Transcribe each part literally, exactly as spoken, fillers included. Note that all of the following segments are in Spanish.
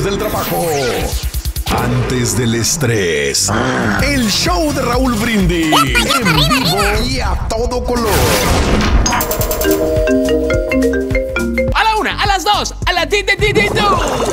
del trabajo. Antes del estrés. El show de Raúl Brindis. En vivo y a todo color. A la una, a las dos, a la ti, ti, ti, ti, tú.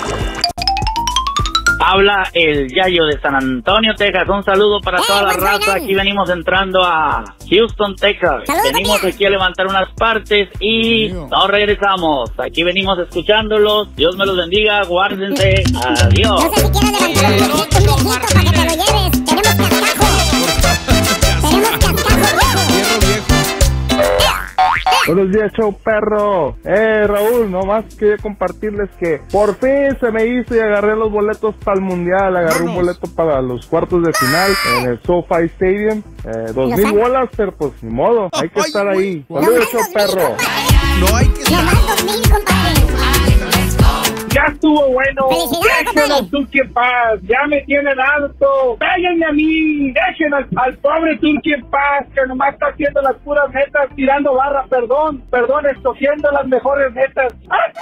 Habla el Yayo de San Antonio, Texas. Un saludo para toda la raza. Aquí venimos entrando a Houston, Texas. Venimos aquí a levantar unas partes y nos regresamos. Aquí venimos escuchándolos. Dios me los bendiga. Guárdense. Adiós. No sé si quieres levantar un viejito para que te lo lleves. Tenemos cascajo. Tenemos cascajo viejo. Buenos días, show perro. Eh, Raúl, nomás quería compartirles que por fin se me hizo y agarré los boletos para el mundial. Agarré Vamos. un boleto para los cuartos de final en el SoFi Stadium. Eh, dos mil bolas, pero pues ni modo, hay que Ay, estar wey. ahí. Saludos, show perro. No hay que estar. dos mil, compadre. Ya estuvo bueno, déjenlo Turqui en paz, ya me tienen harto, péguenme a mí, dejen al, al pobre Turqui en paz, que nomás está haciendo las puras netas, tirando barra, perdón, perdón, escogiendo las mejores netas.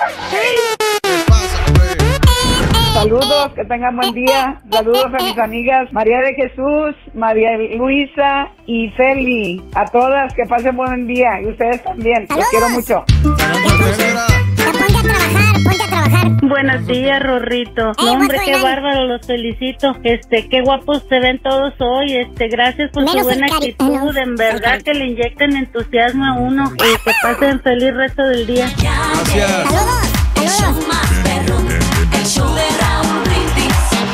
Saludos, que tengan buen día, saludos a mis amigas María de Jesús, María Luisa y Feli, a todas que pasen buen día, y ustedes también, los quiero mucho. Ponte a trabajar, ponte a trabajar. Buenos días, Rorrito. No, hombre, qué bárbaro, los felicito. Este, qué guapos se ven todos hoy. Este, gracias por su buena actitud. En verdad que le inyectan entusiasmo a uno. Y que pasen feliz resto del día. Gracias. Saludos, saludos. El show de Raúl Brindis.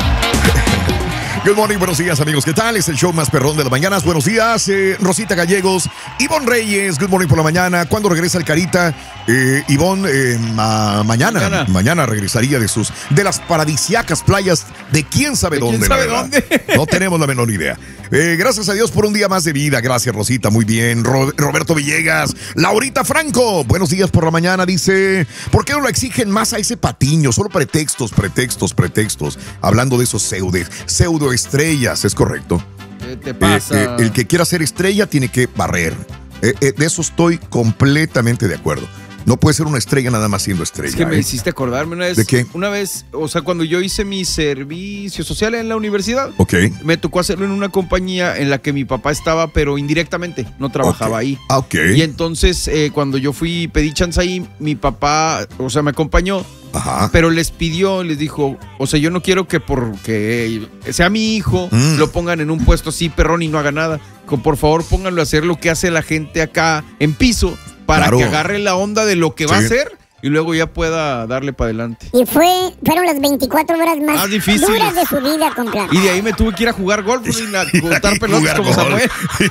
Good morning, buenos días amigos, ¿qué tal? Es el show más perrón de las mañanas. Buenos días, eh, Rosita Gallegos, Ivonne Reyes, good morning por la mañana. ¿Cuándo regresa el Carita? Eh, Ivonne, eh, ma mañana, mañana, mañana regresaría de sus, de las paradisíacas playas de quién sabe dónde. ¿Quién sabe dónde? No tenemos la menor idea. Eh, gracias a Dios por un día más de vida. Gracias, Rosita, muy bien. Ro Roberto Villegas, Laurita Franco, buenos días por la mañana. Dice, ¿por qué no lo exigen más a ese Patiño? Solo pretextos, pretextos, pretextos. Hablando de esos pseudo, pseudo estrellas, es correcto. ¿Qué te pasa? Eh, eh, el que quiera ser estrella tiene que barrer. Eh, eh, de eso estoy completamente de acuerdo. No puede ser una estrella nada más siendo estrella. Es que me ¿eh? hiciste acordarme una vez. ¿De qué? Una vez, o sea, cuando yo hice mi servicio social en la universidad, okay. me tocó hacerlo en una compañía en la que mi papá estaba, pero indirectamente, no trabajaba okay. ahí. Ah, okay. Y entonces, eh, cuando yo fui, pedí chance ahí, mi papá, o sea, me acompañó. Ajá. Pero les pidió, les dijo, o sea, yo no quiero que porque sea mi hijo, mm. lo pongan en un puesto así, perrón, y no haga nada. Con, por favor, pónganlo a hacer lo que hace la gente acá en piso, para claro. que agarre la onda de lo que sí. va a hacer y luego ya pueda darle para adelante. Y fue, fueron las veinticuatro horas más, más difíciles duras de su vida, compadre. Y de ahí me tuve que ir a jugar golf y a contar pelotas como golf. Samuel.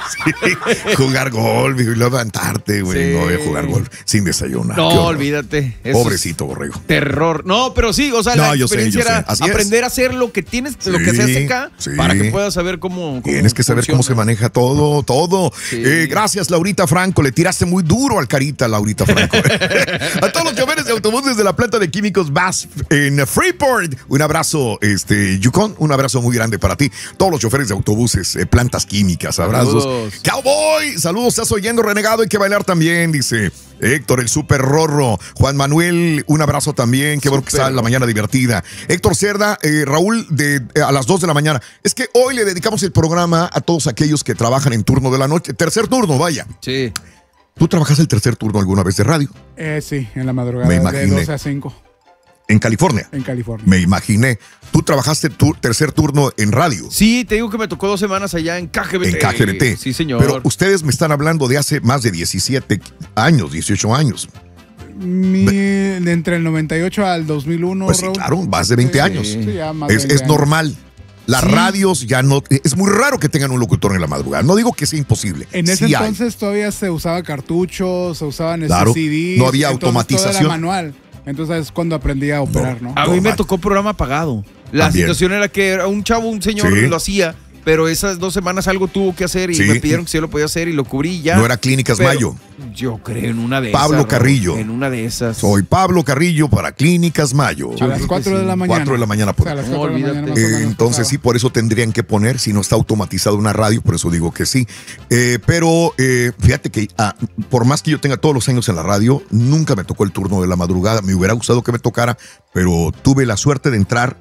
Sí, jugar golf y levantarte, güey. Sí. No voy a jugar golf sin desayunar. No, olvídate. Pobrecito borrego. Terror. No, pero sí, o sea, no, la experiencia sé, era aprender es. a hacer lo que tienes, sí, lo que se hace acá, sí. para que puedas saber cómo, cómo Tienes que saber funciona. Cómo se maneja todo, todo. Sí. Eh, gracias, Laurita Franco. Le tiraste muy duro al Carita, Laurita Franco. A todos los choferes de autobuses de la planta de químicos B A S F en Freeport. Un abrazo, este, Yukon, un abrazo muy grande para ti. Todos los choferes de autobuses, eh, plantas químicas, abrazos. Saludos. Cowboy, saludos, estás oyendo, renegado, hay que bailar también, dice Héctor, el super rorro. Juan Manuel, un abrazo también, qué bueno que está la mañana divertida. Héctor Cerda, eh, Raúl, de, eh, a las dos de la mañana. Es que hoy le dedicamos el programa a todos aquellos que trabajan en turno de la noche, tercer turno, vaya. Sí. ¿Tú trabajas el tercer turno alguna vez de radio? Eh, sí, en la madrugada. Me imaginé. De doce a cinco. ¿En California? En California. Me imaginé. ¿Tú trabajaste tu tercer turno en radio? Sí, te digo que me tocó dos semanas allá en K G B T. En K G B T. Sí, señor. Pero ustedes me están hablando de hace más de diecisiete años, dieciocho años. Mi, de entre el noventa y ocho al dos mil uno, pues sí, Raúl. claro, más de veinte sí, años. Sí, ya más es, de veinte es normal. Años. Las sí. radios ya no... Es muy raro que tengan un locutor en la madrugada. No digo que sea imposible. En ese sí entonces hay. todavía se usaba cartuchos, se usaban claro, C Ds. No había automatización. Todo era manual. Entonces es cuando aprendí a operar, ¿no? ¿no? A mí me tocó programa apagado. La También. situación era que era un chavo, un señor sí. que lo hacía, pero esas dos semanas algo tuvo que hacer y Sí. me pidieron que si yo lo podía hacer y lo cubrí y ya. No era Clínicas Pero Mayo. Yo creo en una de Pablo esas. Carrillo. Raúl, En una de esas. Soy Pablo Carrillo para Clínicas Mayo. A las cuatro de la mañana. cuatro de la mañana. Por O sea, a las No, cuatro de la olvídate. mañana más o Eh, menos entonces pasaba. sí, por eso tendrían que poner, si no está automatizado una radio, por eso digo que sí. Eh, pero eh, fíjate que ah, por más que yo tenga todos los años en la radio, nunca me tocó el turno de la madrugada. Me hubiera gustado que me tocara, pero tuve la suerte de entrar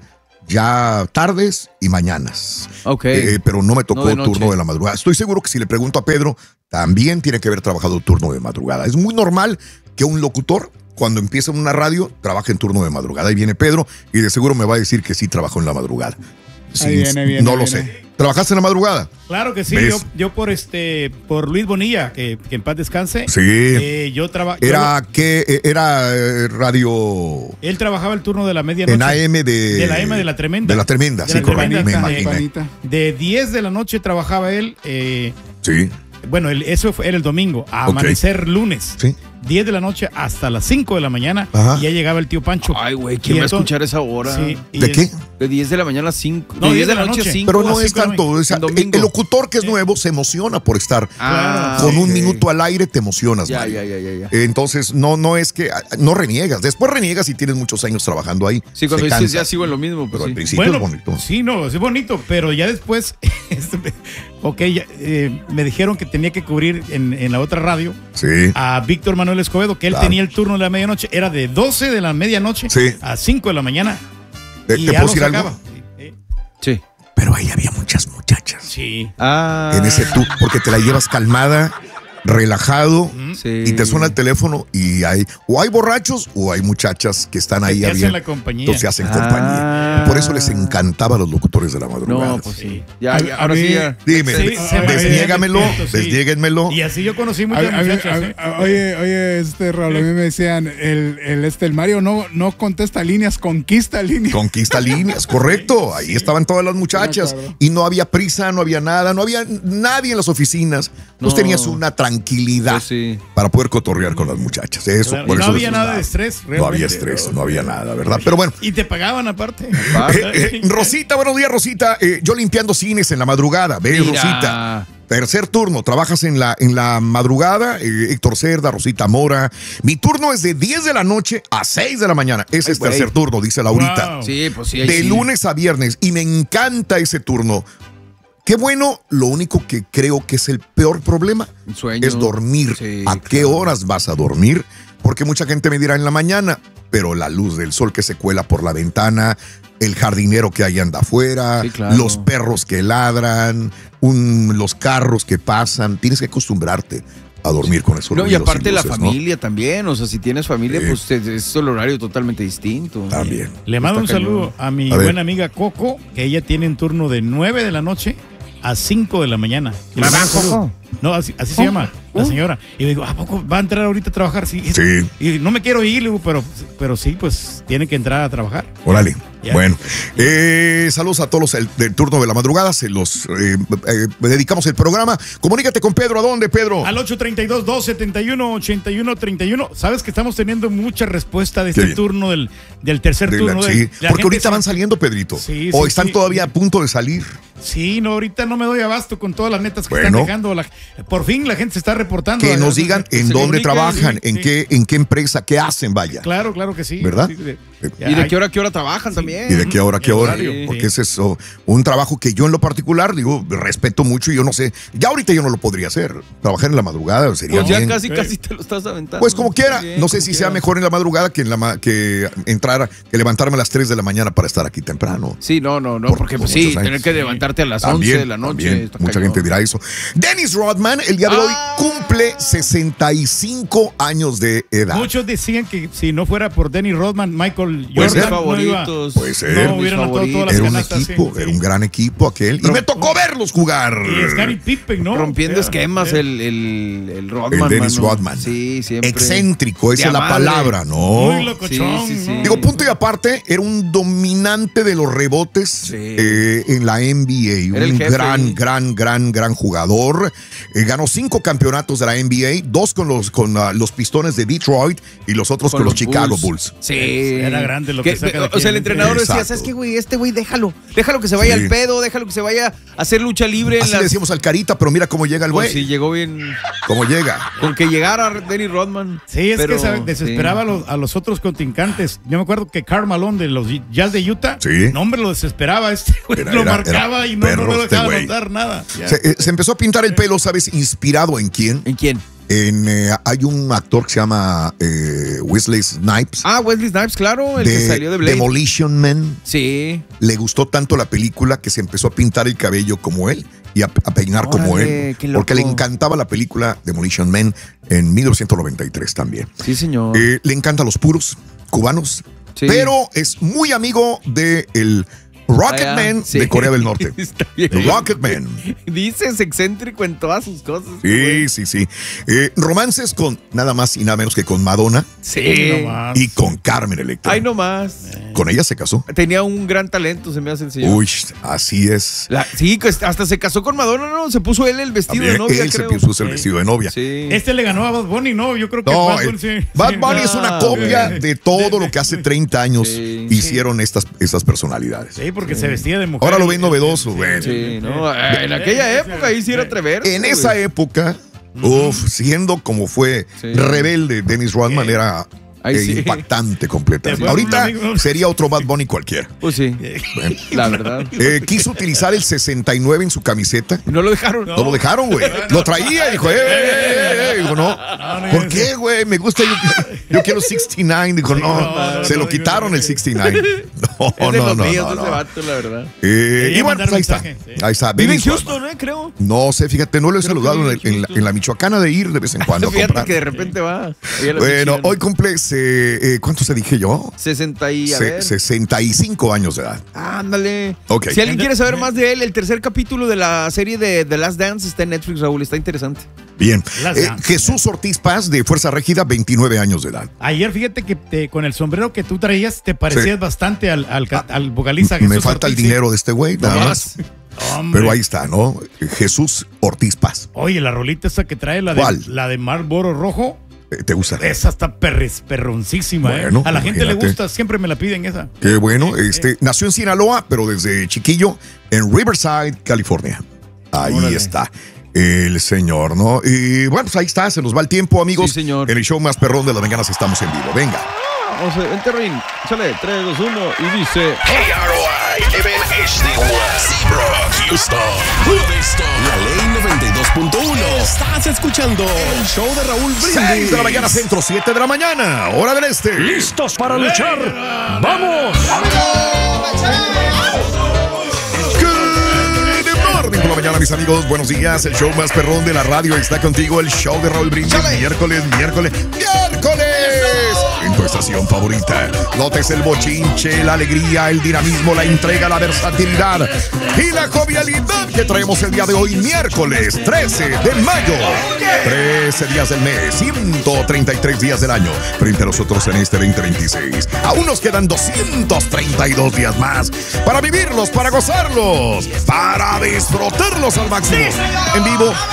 ya tardes y mañanas. Ok. Eh, pero no me tocó No de el turno noche. de la madrugada. Estoy seguro que si le pregunto a Pedro, también tiene que haber trabajado el turno de madrugada. Es muy normal que un locutor, cuando empieza en una radio, trabaje en turno de madrugada. Ahí viene Pedro y de seguro me va a decir que sí trabajó en la madrugada. Sí, Ahí viene, viene, no lo viene. sé. ¿Trabajaste en la madrugada? Claro que sí, ¿Ves? yo, yo por este por Luis Bonilla, que, que en paz descanse. Sí. Eh, yo trabajo. Era que era eh, radio Él trabajaba el turno de la medianoche. en A M de De la A M de la Tremenda. De la Tremenda, De sí, la correcto. Tremenda, Me eh, imaginé. Panita. De diez de la noche trabajaba él. eh, Sí. bueno, el- eso fue, era el domingo. A Ok. amanecer lunes. Sí. diez de la noche hasta las cinco de la mañana. Ajá. Y ya llegaba el tío Pancho. Ay, güey, ¿quién Y va a entonces- escuchar esa hora? Sí, y ¿De el- qué? De diez de la mañana a cinco. No, de diez de la noche a cinco. Pero no así es como- tanto. o sea, el el, domingo. el locutor que es nuevo se emociona por estar Ah, con un ok. minuto al aire, te emocionas, Ya, Mario. ya, ya, ya, ya. Entonces, no, no es que no reniegas. Después reniegas y tienes muchos años trabajando ahí. Sí, cuando Se dices cansa. ya sigo en lo mismo, Pero pues al sí. principio Bueno, es bonito. sí, no, es bonito, pero ya después, este, ok, ya, eh, me dijeron que tenía que cubrir en, en la otra radio Sí. a Víctor Manuel Escobedo, que él Claro. tenía el turno de la medianoche, era de doce de la medianoche Sí. a cinco de la mañana. ¿Te, y te ya puedo lo decir algo? sacaba. Eh, Sí. Pero ahí había muchas muchachas. Sí. Ah. En ese tour, porque te la llevas calmada, relajado, Sí. y te suena el teléfono y hay o hay borrachos o hay muchachas que están ahí Que hacen bien. la compañía. Entonces se hacen Ah. compañía. Por eso les encantaba a los locutores de la madrugada. No, pues sí. Ya, A- ya, a ahora mí- sí ya. Dime, Sí, se me desniégamelo, había despierto, sí. desniéguenmelo. Y así yo conocí A- muchas a mí- muchachas. a mí- ¿eh? a- Oye, oye, este Raúl, a mí me decían, el, el, este, el Mario no, no contesta líneas, conquista líneas. Conquista líneas, correcto. Ahí estaban todas las muchachas Me acuerdo. y no había prisa, no había nada, no había nadie en las oficinas. Entonces No. tenías una tranquilidad Pues sí. para poder cotorrear con las muchachas. Eso, Claro, por y no eso había disfrutaba. nada de estrés, No había realmente. estrés, no había nada, ¿verdad? Pero bueno. Y te pagaban aparte. Eh, eh, Rosita, buenos días, Rosita. Eh, yo limpiando cines en la madrugada. Ve, Mira. Rosita. Tercer turno, trabajas en la, en la madrugada. eh, Héctor Cerda, Rosita Mora. Mi turno es de diez de la noche a seis de la mañana. Ese Ay, es güey. tercer turno, dice Laurita. Wow. Sí, pues sí. ahí De sí. lunes a viernes. Y me encanta ese turno. Qué bueno, lo único que creo que es el peor problema Sueño. es dormir. Sí, ¿A qué claro. horas vas a dormir? Porque mucha gente me dirá en la mañana, pero la luz del sol que se cuela por la ventana, el jardinero que ahí anda afuera, Sí, claro. los perros que ladran, un- los carros que pasan, tienes que acostumbrarte a dormir con esos No, y ruidos aparte la luces, ¿no? familia también, o sea, si tienes familia, Sí. pues es, es el horario totalmente distinto. También. Le mando un Está cañón. saludo a mi A ver. buena amiga Coco, que ella tiene un turno de nueve de la noche a cinco de la mañana. Y le Mamá, mando un saludo. Coco. No, así, así se llama la señora. Y le digo, ¿a poco va a entrar ahorita a trabajar? Sí. Sí. Y no me quiero ir, le digo, pero, pero sí, pues tiene que entrar a trabajar. Órale. Ya. Bueno, eh, saludos a todos los del, del turno de la madrugada. Se los eh, eh, dedicamos el programa. Comunícate con Pedro. ¿A dónde, Pedro? Al ocho tres dos, dos siete uno, ocho uno tres uno. Sabes que estamos teniendo mucha respuesta de Qué este bien. turno, del, del tercer De la- turno. sí, del- la porque gente ahorita se- van saliendo, Pedrito. Sí, o sí, están sí. todavía a punto de salir. Sí, no, ahorita no me doy abasto con todas las netas que Bueno. están dejando. La- por fin la gente se está reportando. Que ¿verdad? nos digan Se en dónde comunican, trabajan, sí, en sí. qué, en qué empresa, qué hacen, vaya. Claro, claro que sí. ¿Verdad? Sí, de- Eh, ¿Y de Ay, qué hora a qué hora trabajan también? ¿Y de qué hora, a qué El hora? horario. Porque Sí. es eso, un trabajo que yo en lo particular, digo, respeto mucho y yo no sé, ya ahorita yo no lo podría hacer. Trabajar en la madrugada sería Pues ya bien. casi, casi te lo estás aventando. Pues como quiera, Bien, no sé como si sea quiera. mejor en la madrugada que en la ma- que entrar, que levantarme a las tres de la mañana para estar aquí temprano. Sí, no, no, no, Por- porque por pues sí, muchos años. tener que levantarte a las También, once de la noche. también, está mucha cañón. gente dirá eso. Dennis Rodman, el día de hoy, Ah. cumple sesenta y cinco años de edad. Muchos decían que si no fuera por Denny Rodman, Michael Puede ser. Jordan no iba, favoritos. Puede ser. no Mis hubieran anotado favoritos. todas las Era un canastas. equipo, sí, era sí. un gran equipo aquel. Y me tocó verlos jugar. Y Scottie Pippen, ¿no? Rompiendo Era- esquemas era- el, el, el Rodman. El Dennis mano. Rodman. Sí, siempre. Excéntrico, esa De es la madre. palabra, ¿no? Muy locochón. Sí, sí, sí. ¿no? Digo, punto y aparte, era un dominante de los rebotes Sí. eh, en la N B A. Era el Un jefe. gran, gran, gran, gran jugador. Eh, ganó cinco campeonatos de la N B A, dos con los, con, ah, los Pistones de Detroit y los otros con, los, Chicago Bulls. Sí. Era grande lo que, que saca de aquí. O sea, el entrenador Exacto. decía, ¿sabes qué, güey? Este güey, déjalo. Déjalo que se vaya Sí. al pedo, déjalo que se vaya a hacer lucha libre. Así en le las... decíamos al Carita, pero mira cómo llega el güey. Pues sí, llegó bien. ¿Cómo llega? Con que llegara Dennis Rodman. Sí, es pero, que sabe, desesperaba sí. a, los, a los otros contrincantes. Yo me acuerdo que Karl Malone de los Jazz de Utah, Sí. no, hombre, lo desesperaba. Este güey Era- lo era- marcaba era y no, no perro lo este dejaba güey. anotar nada. Ya. Se, eh, se empezó a pintar el pelo, ¿sabes? ¿Inspirado en quién? ¿En quién? En, eh, hay un actor que se llama eh, Wesley Snipes. Ah, Wesley Snipes, claro, el de que salió de Blade. Demolition Man. Sí. Le gustó tanto la película que se empezó a pintar el cabello como él y a, a peinar como Órale, él. qué loco. Porque le encantaba la película Demolition Man en mil novecientos noventa y tres también. Sí, señor. Eh, le encantan los puros cubanos, Sí. pero es muy amigo de el Rocketman Ah, sí. de Corea del Norte. Está bien. El Rocketman. Dices excéntrico en todas sus cosas. Sí, sí, sí. Eh, romances con nada más y nada menos que con Madonna Sí. No más. y con Carmen Electra. Ay, no más. Con ella se casó. Tenía un gran talento, se me hace el señor. Uy, así es. La- sí, que hasta se casó con Madonna, ¿no? Se puso él el vestido También de novia, él creo. se puso el vestido de novia. Sí. Este le ganó a Bad Bunny, ¿no? Yo creo que No, Bad Bunny, eh, sí. Bad Sí. Bunny es una Ah, copia ok. de todo lo que hace treinta años Sí. hicieron estas, estas personalidades. Sí, porque se vestía de mujer. Ahora lo ven novedoso, güey. Sí, no, en aquella época ahí sí era atreverse. En esa época, uff, siendo como fue Sí. rebelde Dennis Rodman, era Ahí eh, sí. impactante completamente. Te fue un Ahorita amigo. sería otro Bad Bunny cualquiera. Pues sí, Bueno, la verdad. eh, quiso utilizar el sesenta y nueve en su camiseta. No lo dejaron. No lo dejaron, güey. Lo traía y dijo, eh, eh, eh, eh. Dijo, no. ¿Por qué, güey? Me gusta, yo, yo quiero sesenta y nueve. Dijo, no. Se lo quitaron el sesenta y nueve. No, Es de no, los no, míos no, ese no. vato, la verdad. Eh, Quería y bueno, mandar pues ahí está. mensaje, sí. Ahí está. Vive en Dennis Rodman. Houston, ¿eh? Creo. No sé, fíjate, no lo he saludado en, que vive en en la, en la Michoacana de ir de vez en cuando a Fíjate comprar. que de repente va. Ahí a la Bueno, Michigan. hoy cumples, eh, eh, ¿cuánto se dije yo? sesenta y a Se- ver. sesenta y cinco años de edad. Ándale. Ok. Si alguien quiere saber más de él, el tercer capítulo de la serie de The Last Dance está en Netflix, Raúl. Está interesante. Bien. Las Eh, Dance. Jesús Ortiz Paz, de Fuerza Régida, veintinueve años de edad. Ayer, fíjate que te- con el sombrero que tú traías te parecías Sí. bastante al, al, ca- al vocalista Jesús Me falta el Ortiz, sí. dinero de este güey, nada No más. Hombre. Pero ahí está, ¿no? Jesús Ortiz Paz. Oye, la rolita esa que trae, la de, ¿Cuál? la de Marlboro Rojo, Eh, ¿Te gusta? esa está perris, perroncísima, Bueno, ¿eh? A la gente le imagínate. gusta, siempre me la piden esa. Qué bueno. Este, nació en Sinaloa, pero desde chiquillo en Riverside, California. Ahí Órale. está el señor, ¿no? Y bueno, pues ahí está, se nos va el tiempo, amigos. Sí, señor. En el show más perrón de las mañanas estamos en vivo. Venga. Vamos a ver, vente, Rin. Sale, tres, dos, uno y dice... K R O I, M H D uno, Seabrook, Houston, Houston, la ley noventa y dos punto uno. Estás escuchando el show de Raúl Brindis. seis de la mañana, centro, siete de la mañana, hora del este. ¿Listos para luchar? ¡Vamos! Good morning por la mañana, mis amigos. Buenos días. El show más perrón de la radio está contigo. El show de Raúl Brindis. Miércoles, miércoles, miércoles. En tu estación favorita. Notes el bochinche, la alegría, el dinamismo, la entrega, la versatilidad y la jovialidad que traemos el día de hoy, miércoles trece de mayo. trece días del mes, ciento treinta y tres días del año. Frente a nosotros en este veinte veintiséis. Aún nos quedan doscientos treinta y dos días más para vivirlos, para gozarlos, para disfrutarlos al máximo. En vivo